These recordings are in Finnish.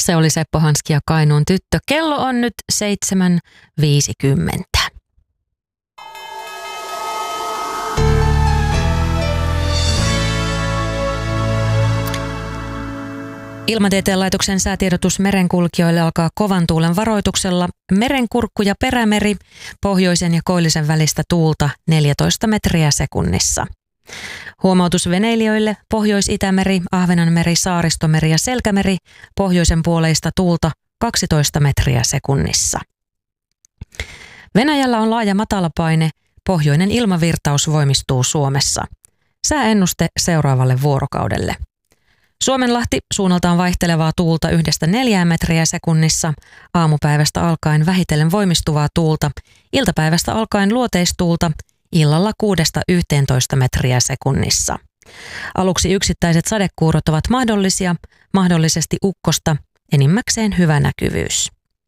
Se oli Seppo Hanski ja Kainuun tyttö. Kello on nyt 7.50. Ilmatieteen laitoksen säätiedotus merenkulkijoille alkaa kovan tuulen varoituksella. Merenkurkku ja perämeri, pohjoisen ja koillisen välistä tuulta 14 metriä sekunnissa. Huomautus veneilijöille: Pohjois-Itämeri, Ahvenanmeri, Saaristomeri ja Selkämeri, pohjoisen puoleista tuulta 12 metriä sekunnissa. Venäjällä on laaja matalapaine, pohjoinen ilmavirtaus voimistuu Suomessa. Sääennuste seuraavalle vuorokaudelle. Suomenlahti, suunnaltaan vaihtelevaa tuulta 1–4 metriä sekunnissa, aamupäivästä alkaen vähitellen voimistuvaa tuulta, iltapäivästä alkaen luoteistuulta, illalla 6–11 metriä sekunnissa. Aluksi yksittäiset sadekuurot ovat mahdollisia, mahdollisesti ukkosta, enimmäkseen hyvä näkyvyys.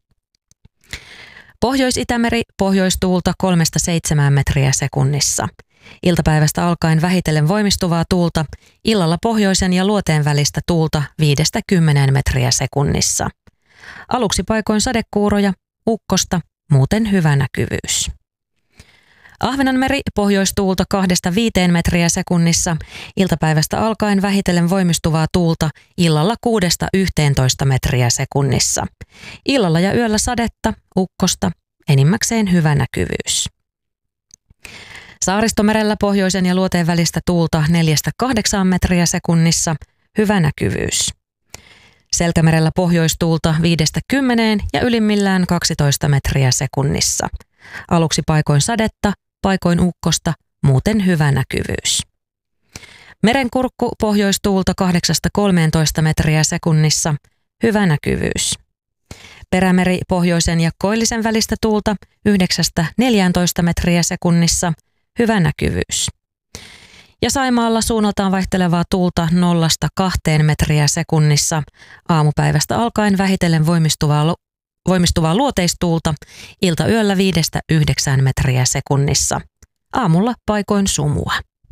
Pohjois-Itämeri, pohjoistuulta 3–7 metriä sekunnissa. Iltapäivästä alkaen vähitellen voimistuvaa tuulta, illalla pohjoisen ja luoteen välistä tuulta 5–10 metriä sekunnissa. Aluksi paikoin sadekuuroja, ukkosta, muuten hyvä näkyvyys. Ahvenanmeri, pohjoistuulta 2–5 metriä sekunnissa, iltapäivästä alkaen vähitellen voimistuvaa tuulta, illalla 6–11 metriä sekunnissa. Illalla ja yöllä sadetta, ukkosta, enimmäkseen hyvä näkyvyys. Saaristomerellä pohjoisen ja luoteen välistä tuulta 4–8 metriä sekunnissa, hyvä näkyvyys. Selkämerellä pohjoistuulta 5–10 ja ylimmillään 12 metriä sekunnissa. Aluksi paikoin sadetta, paikoin ukkosta, muuten hyvä näkyvyys. Merenkurkku pohjoistuulta 8–13 metriä sekunnissa, hyvä näkyvyys. Perämeri pohjoisen ja koillisen välistä tuulta 9–14 metriä sekunnissa, hyvä näkyvyys. Ja Saimaalla suunnaltaan vaihtelevaa tuulta 0–2 metriä sekunnissa, aamupäivästä alkaen vähitellen voimistuvaa luoteistuulta, iltayöllä 5–9 metriä sekunnissa. Aamulla paikoin sumua.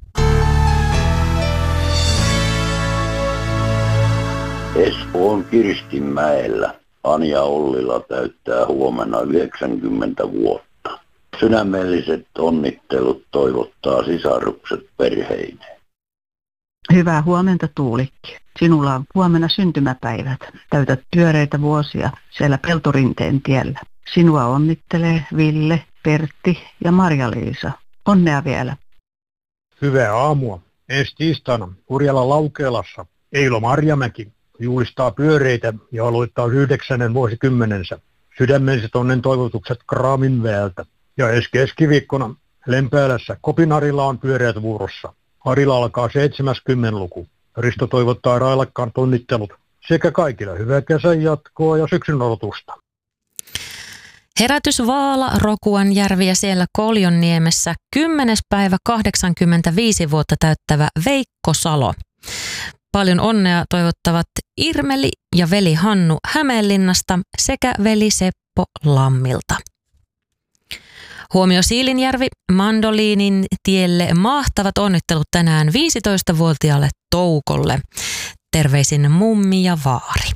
Espoon Kirstinmäellä Anja Ollila täyttää huomenna 90 vuotta. Sydämelliset onnittelut toivottaa sisarukset perheineen. Hyvää huomenta, Tuulikki. Sinulla on huomenna syntymäpäivät. Täytät pyöreitä vuosia siellä Peltorinteen tiellä. Sinua onnittelee Ville, Pertti ja Marja-Liisa. Onnea vielä. Hyvää aamua. Ensi tiistaina Urjalan Laukeelassa Eilo Marjamäki juhlistaa pyöreitä ja aloittaa 9. vuosikymmenensä. Sydämelliset onnen toivotukset Kraaminväeltä. Ja ensi keskiviikkona Lempäälässä Kopinarilla on pyöreät vuorossa. Arilla alkaa 70-luku. Risto toivottaa railakkaan onnittelut sekä kaikille hyvää kesän jatkoa ja syksyn odotusta. Herätys Vaala, Rokuanjärvi ja siellä Koljonniemessä 10. päivä 85 vuotta täyttävä Veikko Salo. Paljon onnea toivottavat Irmeli ja veli Hannu Hämeenlinnasta sekä veli Seppo Lammilta. Huomio Siilinjärvi, Mandoliinin tielle mahtavat onnittelut tänään 15-vuotiaalle Toukolle. Terveisin mummi ja vaari.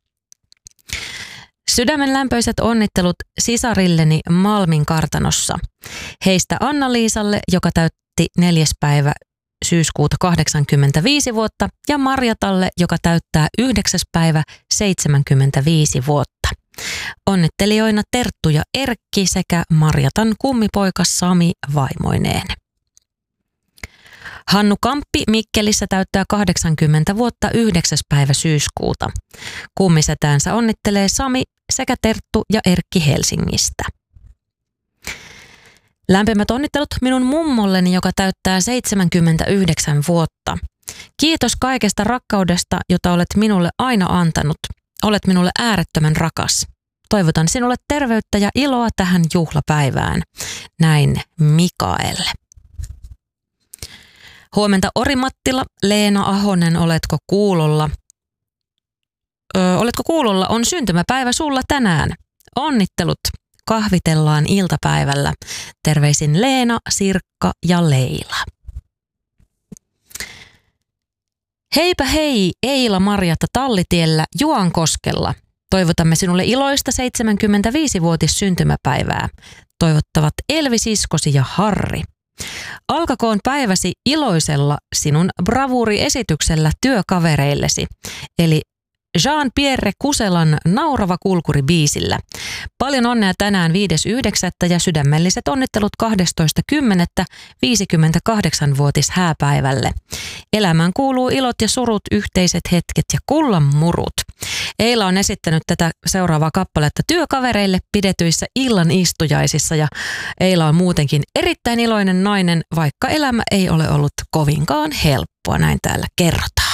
Sydämenlämpöiset onnittelut sisarilleni Malmin kartanossa. Heistä Anna-Liisalle, joka täytti 4. päivä syyskuuta 85 vuotta, ja Marjatalle, joka täyttää 9. päivä 75 vuotta. Onnittelijoina Terttu ja Erkki sekä Marjatan kummipoika Sami vaimoineen. Hannu Kamppi Mikkelissä täyttää 80 vuotta 9. päivä syyskuuta. Kummisetäänsä onnittelee Sami sekä Terttu ja Erkki Helsingistä. Lämpimät onnittelut minun mummolleni, joka täyttää 79 vuotta. Kiitos kaikesta rakkaudesta, jota olet minulle aina antanut. Olet minulle äärettömän rakas. Toivotan sinulle terveyttä ja iloa tähän juhlapäivään. Näin Mikael. Huomenta Orimattila, Leena Ahonen, oletko kuulolla? Oletko kuulolla? On syntymäpäivä sulla tänään. Onnittelut. Kahvitellaan iltapäivällä. Terveisin Leena, Sirkka ja Leila. Heipä hei, Eila Marjatta Tallitiellä Juankoskella. Toivotamme sinulle iloista 75-vuotis syntymäpäivää. Toivottavat Elvi, siskosi ja Harri. Alkakoon päiväsi iloisella sinun bravuuriesityksellä työkavereillesi, eli Jean-Pierre Kuselan Naurava kulkuri -biisillä. Paljon onnea tänään 5.9. ja sydämelliset onnittelut 12.10. 58-vuotis hääpäivälle. Elämään kuuluu ilot ja surut, yhteiset hetket ja kullanmurut. Eila on esittänyt tätä seuraavaa kappaletta työkavereille pidetyissä illan istujaisissa ja Eila on muutenkin erittäin iloinen nainen, vaikka elämä ei ole ollut kovinkaan helppoa, näin täällä kerrotaan.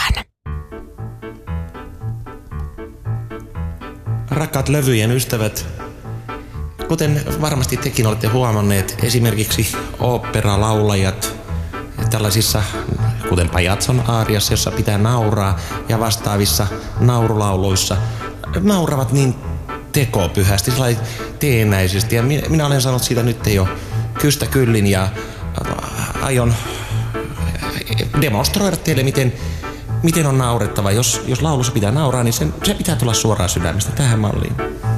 Rakkaat levyjen ystävät, kuten varmasti tekin olette huomanneet, esimerkiksi oopperalaulajat tällaisissa, kuten Pajatson aariassa, jossa pitää nauraa, ja vastaavissa naurulauluissa nauravat niin tekopyhästi, sellainen teennäisesti. Ja minä olen sanonut siitä nyt jo kystä kyllin ja aion demonstroida teille, miten on naurettava. Jos laulussa pitää nauraa, niin se pitää tulla suoraan sydämestä tähän malliin.